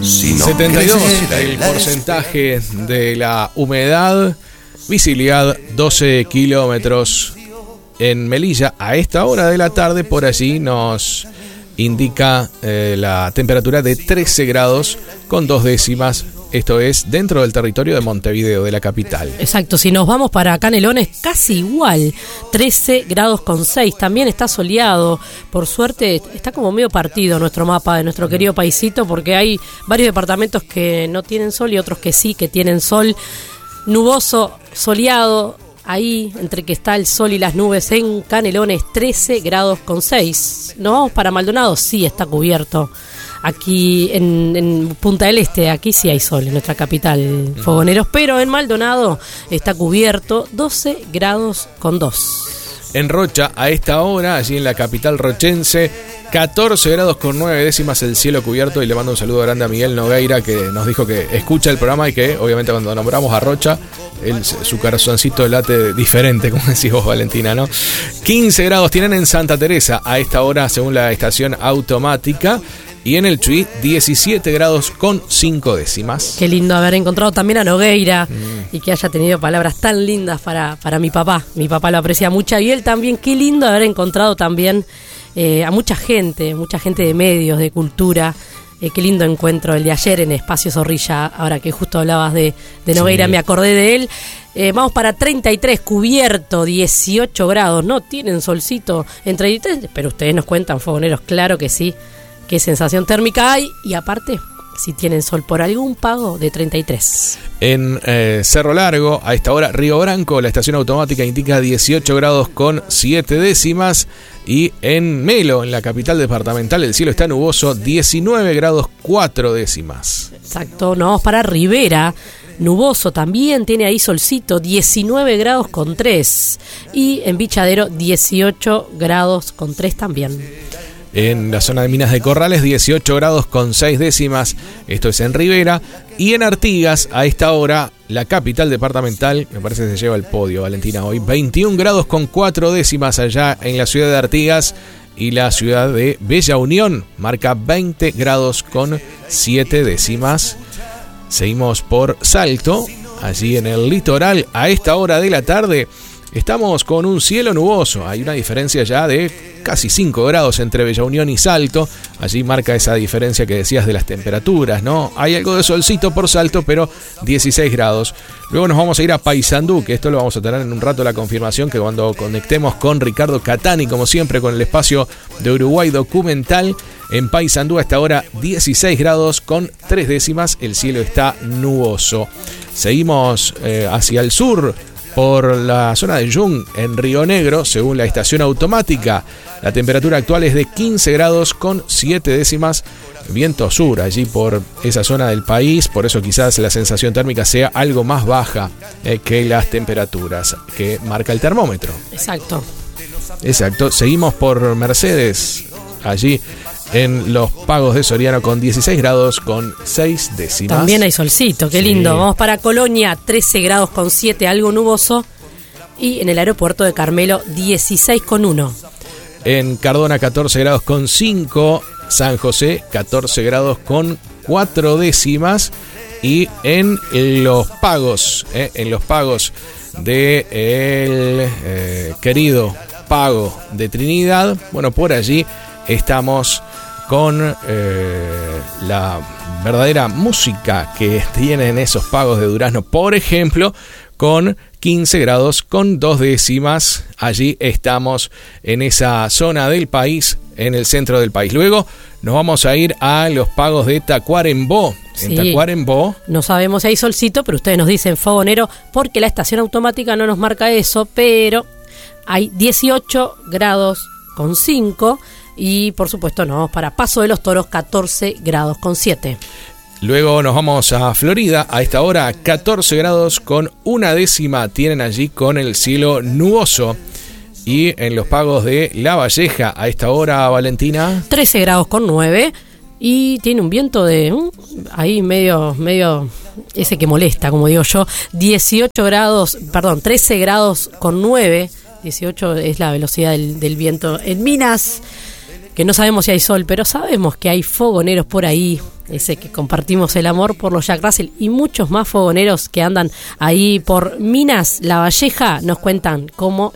72 el porcentaje de la humedad, visibilidad 12 kilómetros en Melilla. A esta hora de la tarde, por allí nos indica la temperatura de 13 grados con 2 décimas. Esto es dentro del territorio de Montevideo, de la capital. Exacto, si nos vamos para Canelones, casi igual, 13 grados con 6, también está soleado. Por suerte, está como medio partido nuestro mapa de nuestro querido paisito, porque hay varios departamentos que no tienen sol y otros que sí, que tienen sol. Nuboso, soleado, ahí entre que está el sol y las nubes en Canelones, 13 grados con 6. ¿Nos vamos para Maldonado? Sí, está cubierto. Aquí en Punta del Este, aquí sí hay sol en nuestra capital, fogoneros, pero en Maldonado está cubierto, 12 grados con 2. En Rocha, a esta hora, allí en la capital rochense, 14 grados con 9 décimas el cielo cubierto. Y le mando un saludo grande a Miguel Nogueira, que nos dijo que escucha el programa y que obviamente cuando nombramos a Rocha, su corazoncito late diferente, como decís vos, Valentina, ¿no? 15 grados tienen en Santa Teresa a esta hora, según la estación automática. Y en el Chuy, 17 grados con 5 décimas. Qué lindo haber encontrado también a Nogueira y que haya tenido palabras tan lindas para mi papá. Mi papá lo aprecia mucho y él también. Qué lindo haber encontrado también a mucha gente de medios, de cultura. Qué lindo encuentro el de ayer en Espacio Zorrilla. Ahora que justo hablabas de Nogueira, sí. Me acordé de él. Vamos para 33, cubierto, 18 grados. No tienen solcito en 33, pero ustedes nos cuentan, fogoneros, claro que sí. Qué sensación térmica hay y aparte, si tienen sol por algún pago, de 33. En Cerro Largo, a esta hora, Río Branco, la estación automática indica 18 grados con 7 décimas. Y en Melo, en la capital departamental, el cielo está nuboso, 19 grados 4 décimas. Exacto, nos vamos para Rivera. Nuboso también, tiene ahí solcito, 19 grados con 3. Y en Bichadero, 18 grados con 3 también. En la zona de Minas de Corrales, 18 grados con 6 décimas, esto es en Rivera. Y en Artigas, a esta hora, la capital departamental, me parece que se lleva el podio, Valentina, hoy, 21 grados con 4 décimas allá en la ciudad de Artigas. Y la ciudad de Bella Unión marca 20 grados con 7 décimas. Seguimos por Salto, allí en el litoral, a esta hora de la tarde. Estamos con un cielo nuboso, hay una diferencia ya de casi 5 grados entre Bella Unión y Salto. Allí marca esa diferencia que decías de las temperaturas, ¿no? Hay algo de solcito por Salto, pero 16 grados. Luego nos vamos a ir a Paysandú, que esto lo vamos a tener en un rato la confirmación, que cuando conectemos con Ricardo Catani, como siempre, con el espacio de Uruguay documental. En Paysandú a esta hora 16 grados con 3 décimas, el cielo está nuboso. Seguimos hacia el sur, por la zona de Yung, en Río Negro, según la estación automática. La temperatura actual es de 15 grados con 7 décimas, viento sur allí por esa zona del país, por eso quizás la sensación térmica sea algo más baja que las temperaturas que marca el termómetro. Exacto. Seguimos por Mercedes, allí en los Pagos de Soriano con 16 grados con 6 décimas. También hay solcito, qué lindo. Sí. Vamos para Colonia, 13 grados con 7, algo nuboso. Y en el aeropuerto de Carmelo, 16 con 1. En Cardona, 14 grados con 5. San José, 14 grados con 4 décimas. Y en los pagos de el querido Pago de Trinidad, bueno, por allí estamos con la verdadera música que tienen esos pagos de Durazno, por ejemplo, con 15 grados con 2 décimas. Allí estamos en esa zona del país, en el centro del país. Luego nos vamos a ir a los pagos de Tacuarembó. En Tacuarembó no sabemos si hay solcito, pero ustedes nos dicen fogonero, porque la estación automática no nos marca eso, pero hay 18 grados con 5. Y por supuesto nos vamos para Paso de los Toros, 14 grados con 7. Luego nos vamos a Florida, a esta hora 14 grados con 1 décima tienen allí con el cielo nuboso. Y en los pagos de La Valleja, a esta hora, Valentina, 13 grados con 9 y tiene un viento de ahí medio ese que molesta, como digo yo, 13 grados con 9, 18 es la velocidad del viento en Minas. que no sabemos si hay sol, pero sabemos que hay fogoneros por ahí, ese que compartimos el amor por los Jack Russell y muchos más fogoneros que andan ahí por Minas La Valleja, nos cuentan cómo